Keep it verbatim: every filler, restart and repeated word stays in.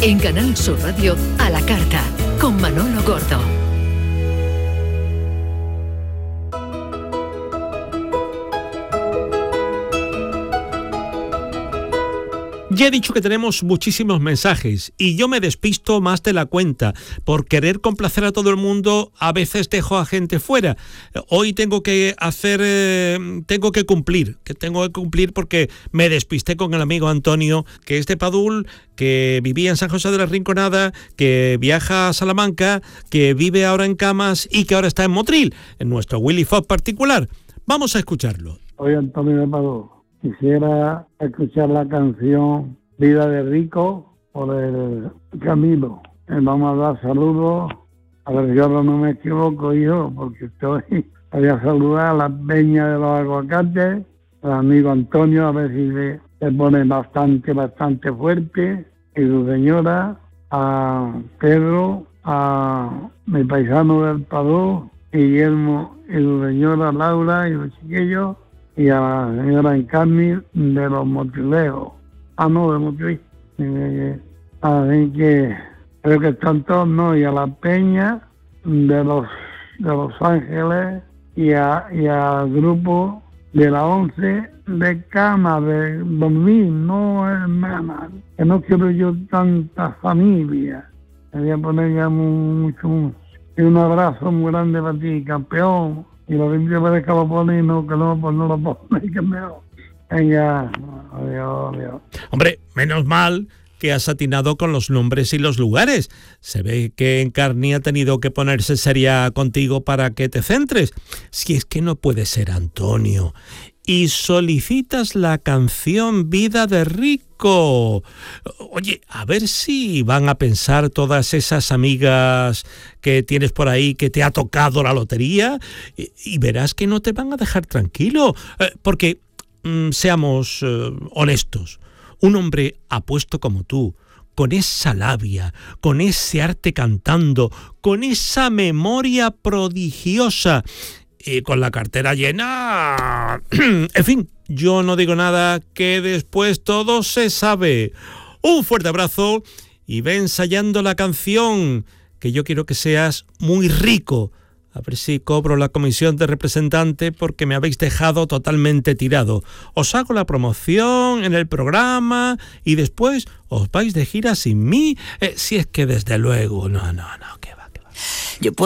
En Canal Sur Radio, a la carta, con Manolo Gordo. Ya he dicho que tenemos muchísimos mensajes y yo me despisto más de la cuenta. Por querer complacer a todo el mundo, a veces dejo a gente fuera. Hoy tengo que hacer, eh, tengo que cumplir, que tengo que cumplir porque me despisté con el amigo Antonio, que es de Padul, que vivía en San José de la Rinconada, que viaja a Salamanca, que vive ahora en Camas y que ahora está en Motril, en nuestro Willy Fox particular. Vamos a escucharlo. Soy Antonio de Padul. Quisiera escuchar la canción Vida de Rico por el Camilo. Eh, vamos a dar saludos. A ver si ahora no me equivoco yo, porque estoy... Voy a saludar a la peña de los aguacates, al amigo Antonio, a ver si le, le pone bastante, bastante fuerte. Y su señora, a Pedro, a mi paisano del Padú, Guillermo y su señora Laura y los chiquillos, y a la señora Encarni de los Motrileos. Ah, no, de Motril. Eh, así que creo que están todos, ¿no? Y a la peña de los de Los Ángeles y a y al grupo de la once de cama, de dormir, no hermana. Que no quiero yo tanta familia. Voy a poner ya mucho, mucho. Y un abrazo muy grande para ti, campeón. Y lo que yo parezca lo pone y no, que no, pues no lo pone, que mejor. Venga, adiós, adiós. Hombre, menos mal que has atinado con los nombres y los lugares. Se ve que Encarni ha tenido que ponerse seria contigo para que te centres. Si es que no puede ser, Antonio. Y solicitas la canción Vida de Rico. Oye, a ver si van a pensar todas esas amigas que tienes por ahí que te ha tocado la lotería y, y verás que no te van a dejar tranquilo. Eh, porque, mm, seamos eh, honestos, un hombre apuesto como tú, con esa labia, con ese arte cantando, con esa memoria prodigiosa, y con la cartera llena... En fin, yo no digo nada, que después todo se sabe. Un fuerte abrazo y ve ensayando la canción, que yo quiero que seas muy rico. A ver si cobro la comisión de representante porque me habéis dejado totalmente tirado. Os hago la promoción en el programa y después os vais de gira sin mí. Eh, si es que desde luego, no, no, no, que va, que va. Yo puedo